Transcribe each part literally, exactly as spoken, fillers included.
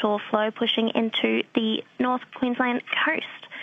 shore flow pushing into the North Queensland coast.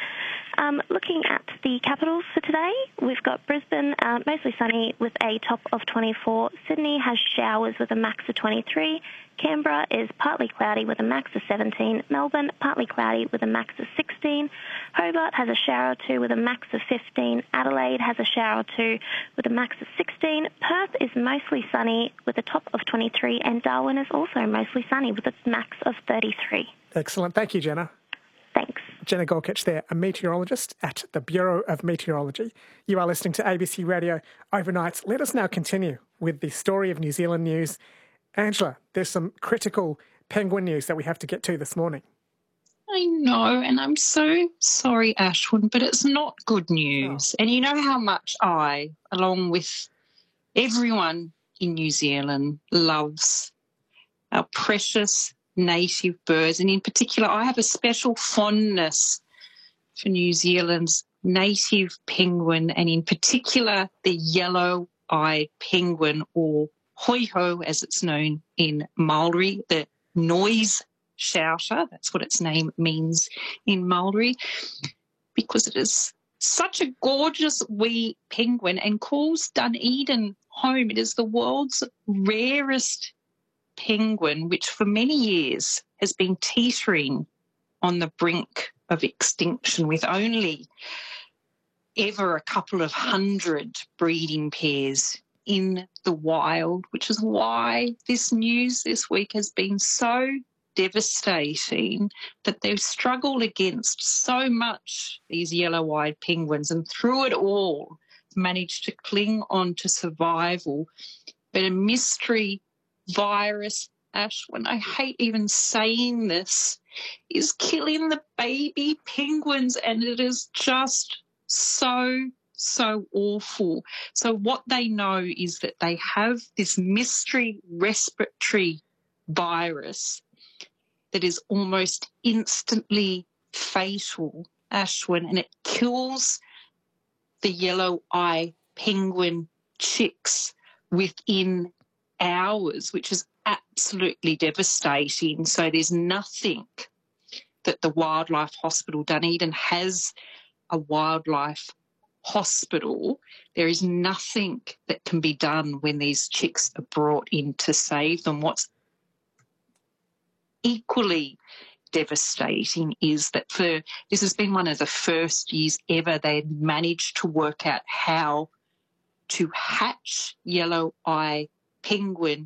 Um, looking at the capitals for today, we've got Brisbane, uh, mostly sunny with a top of twenty-four. Sydney has showers with a max of twenty-three. Canberra is partly cloudy with a max of seventeen. Melbourne, partly cloudy with a max of sixteen. Hobart has a shower or two with a max of fifteen. Adelaide has a shower or two with a max of sixteen. Perth is mostly sunny with a top of twenty-three. And Darwin is also mostly sunny with a max of thirty-three. Excellent. Thank you, Jenna. Thanks. Jenna Gorkich there, a meteorologist at the Bureau of Meteorology. You are listening to A B C Radio Overnight. Let us now continue with the story of New Zealand news. Angela, there's some critical penguin news that we have to get to this morning. I know, and I'm so sorry, Ashwin, but it's not good news. Oh. And you know how much I, along with everyone in New Zealand, loves our precious native birds, and in particular I have a special fondness for New Zealand's native penguin, and in particular the yellow-eyed penguin, or hoiho as it's known in Maori, the noise shouter, that's what its name means in Maori, because it is such a gorgeous wee penguin and calls Dunedin home. It is the world's rarest penguin, which for many years has been teetering on the brink of extinction, with only ever a couple of hundred breeding pairs in the wild, which is why this news this week has been so devastating, that they've struggled against so much, these yellow-eyed penguins, and through it all managed to cling on to survival. But a mystery virus, Ash, when I hate even saying this, is killing the baby penguins, and it is just so, so awful. So what they know is that they have this mystery respiratory virus that is almost instantly fatal, Ashwin, and it kills the yellow-eye penguin chicks within hours, which is absolutely devastating. So there's nothing that the Wildlife Hospital, Dunedin has a wildlife hospital. There is nothing that can be done when these chicks are brought in to save them. What's equally devastating is that for this has been one of the first years ever they had managed to work out how to hatch yellow-eye penguin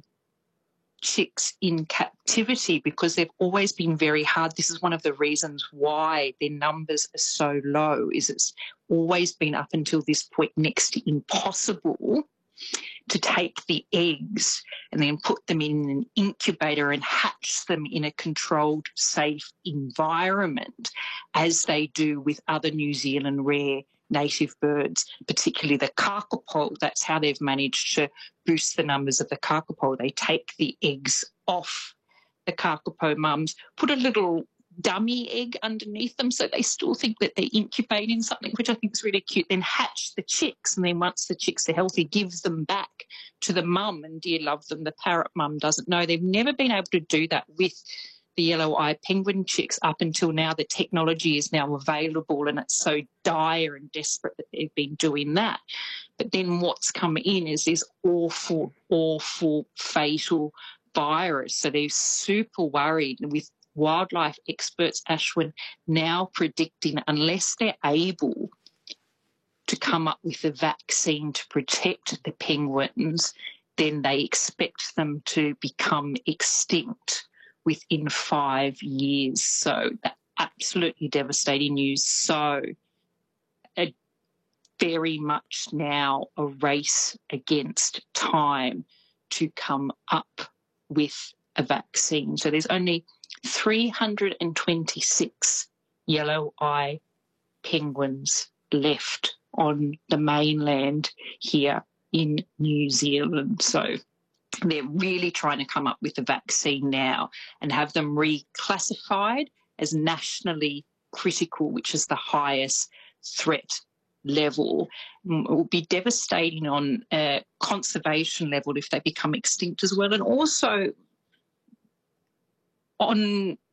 chicks in captivity, because they've always been very hard. This is one of the reasons why their numbers are so low, is it's always been up until this point next to impossible to take the eggs and then put them in an incubator and hatch them in a controlled, safe environment, as they do with other New Zealand rare native birds, particularly the kakapo. That's how they've managed to boost the numbers of the kakapo. They take the eggs off the kakapo mums, put a little dummy egg underneath them so they still think that they're incubating something, which I think is really cute, then hatch the chicks, and then once the chicks are healthy, gives them back to the mum, and dear love them, the parrot mum doesn't know. They've never been able to do that with the yellow-eyed penguin chicks up until now. The technology is now available, and it's so dire and desperate that they've been doing that. But then what's come in is this awful, awful, fatal virus. So they're super worried, with wildlife experts, Ashwin, now predicting unless they're able to come up with a vaccine to protect the penguins, then they expect them to become extinct within five years. So absolutely devastating news. So a very much now a race against time to come up with a vaccine. So there's only three hundred twenty-six yellow-eye penguins left on the mainland here in New Zealand. So they're really trying to come up with a vaccine now and have them reclassified as nationally critical, which is the highest threat level. It will be devastating on a conservation level if they become extinct as well, and also on